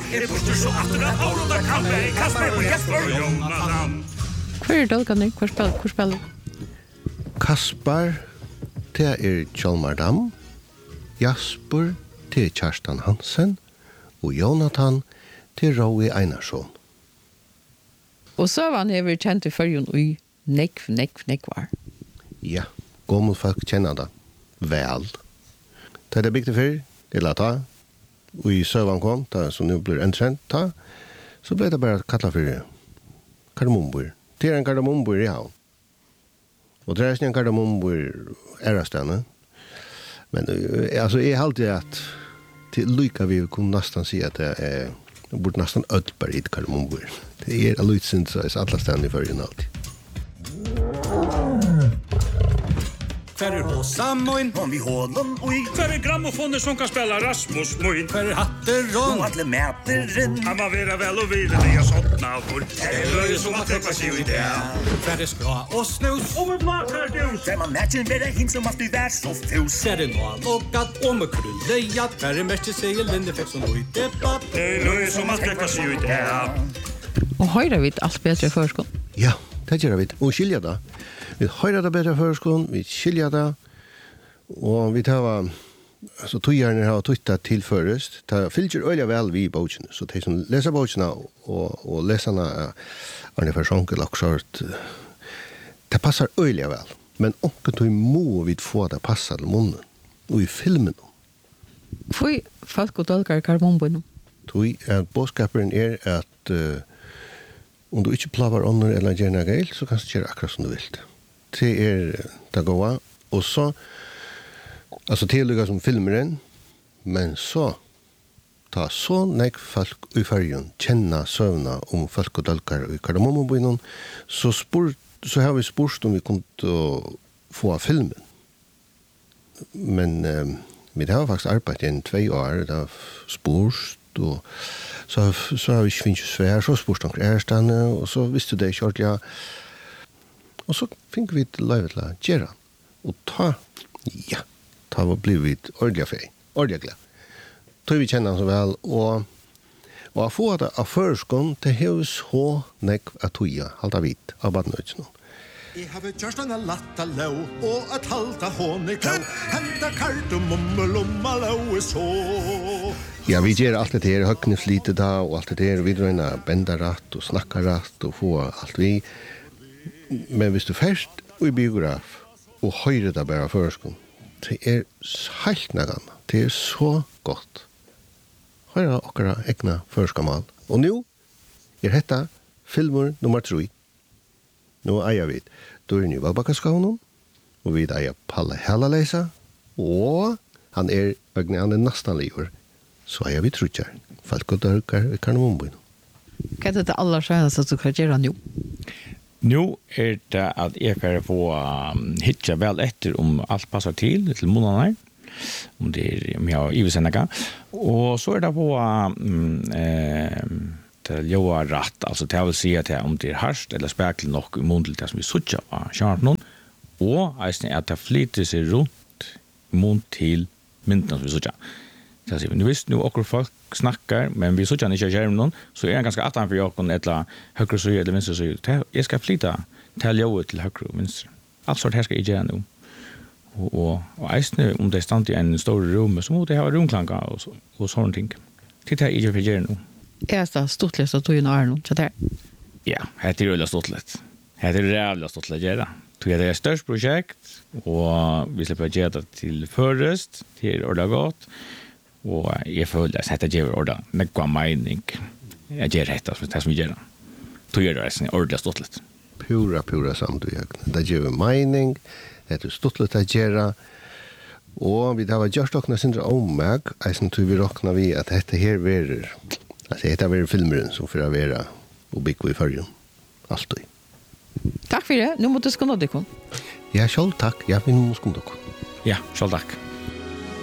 Buster så efter att Aron där kan mig. Kasper och Jesper och Jonathan. Hur då kan ni? Hur spelar? Kasper till Hjalmar Dam. Jasper till Kjerstan Hansen. Och Jonathan till Roy Einarsson. Och så var han över känt i förrjun i neck var. Ja, gammel folk känner det väl. Det är byggt för, eller ta. Och i Sövan kom, som nu blir entränt, ta. Så blev det bara kallat för kardemombor. Det är en kardemombor i havn. Och det är en kardemombor ärastande. Men alltså, jag har alltid att till lycka vi kunde nästan säga att det är borde nästan ödbar i kardemombor. Det är alltid så att alla stannar i förrjun alltid. För Håsa Moin, om vi hållen oj. För grammofoner som kan spela Rasmus Moin. För hatter och alla mäteren. Han var vera väl och vidare när jag sådna vår. Det är som att träffa sig i det. För skra och snus. Och ett makardus. För man matchen vera hint som alltid vär så fus. För det nå lockat om och krullejat. För det mest sig Lindefäck som oj debatt. Det är som att träffa sig i det. Och höra vi allt bättre förskon. Ja, det gör vi. Och skilja det. Vi höra det bättre förskon, vi skilja det. Och vi tar så tojarna har tittat till förrest. Det fylger öliga väl vid boken. Så de som läser boken och läsarna Arne Ferssonkel och sort. Det passar öliga väl. Men också då må vi få det passa till munnen. Och i filmen. Får folk och tolkar kardemombon. Tui att boskapen är att om du inte plavar ånder eller gärna gail så kan du göra akkurat som du vill. Det är det goda. Och så alltså tilllyckas som filmeren, men så ta så nek folk i färgen känna sövna om folk och dalkar i kardemommobyn så har vi spurt om vi kunde få filmen. Men vi har faktiskt arbetat i 2 år, det har spurt och så har vi finns svär så spurt om ärstande och så visste det kört ja. Och så fick vi ett livet la gera och ta var blivit ordentligt glad. Tror vi känner så väl och att få det av förskon till hus så nek att toja halta vit av badnöjsen. I have just en latta low och att halta honikau hända kardemommolommallow så. Ja, vi gör allt det här högknivslitet då och allt det här vi drar bända rätt och snacka rätt och få allt vi. Men hvis du först i biograf och höjer det bara förskon, det är helt nägan. Det är så gott. Höra åkara egna förskamal. Och nu är detta filmer nummer 3. Nu är vi då är nu Valbackaskånen och vi är Palle Hellalesa och han är nästan liver. Så är vi trutjar. Folk och dörkar i kardemombyn. Kan det alla skönaste att du kan göra nu? Nu är det att jag kan få hitcha väl efter om allt passar till månaderna. Om det är om jag ivesendaga. Och så är det på till Joa rätt. Alltså det vill säga att om det är harst eller späckligt nog i mun till det som vi sucha av charnon. Och att det flyter sig runt mun till mynten som vi sucha. Så att nu visst nu och folk snackar men vi sucha inte skärm någon så är det ganska attan för jag kan eller högre så eller vänster så jag ska flytta till Joa till högre och vänster. Alltså det här ska jag göra nu. Och nu om det stannar i en stor rum så måste jag ha rumklanka och sånt ting. Titta i det för nu. Är det stortläst att du är någon så där? Ja, det är ju stort. Det är jävla stort att göra. Det är ett störst projekt och vi släpper göra det till förrest till ordagott och jag följer att det ger orda några mening. Jag ger rätt att det som vi gör. Då gör det ordentligt stort. Pura samtidigt. Det ger mening. Det är stort att göra. Och vi har just räknat sin omväg. Jag tror vi räknar vi att det här är alltså det är filmeren som för att vara och bygga i förrjun. Alltid. Tack för det. Nu måste skåna dig kom. Ja, själv tack. Ja, vi måste skåna dig. Ja, själv tack.